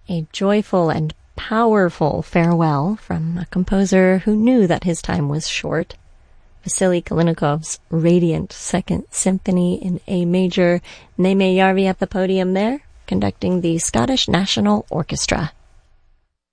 A joyful and powerful farewell from a composer who knew that his time was short. Vasily Kalinikov's radiant Second Symphony in A major. Neeme Järvi at the podium there, conducting the Scottish National Orchestra.